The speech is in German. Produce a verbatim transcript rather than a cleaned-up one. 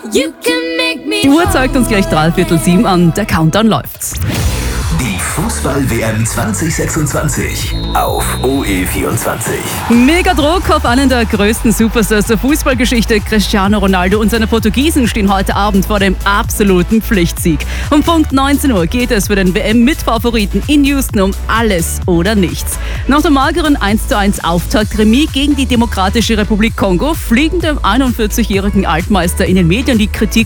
You can make me Die Uhr zeigt uns gleich dreiviertel sieben an, der Countdown läuft. Die Fußball-W M zwanzig sechsundzwanzig auf O E vierundzwanzig. Mega Druck auf einen der größten Superstars der Fußballgeschichte. Cristiano Ronaldo und seine Portugiesen stehen heute Abend vor dem absoluten Pflichtsieg. Um Punkt neunzehn Uhr geht es für den W M-Mitfavoriten in Houston um alles oder nichts. Nach dem mageren eins zu eins Auftakt-Remis gegen die Demokratische Republik Kongo fliegen dem einundvierzigjährigen Altmeister in den Medien die Kritik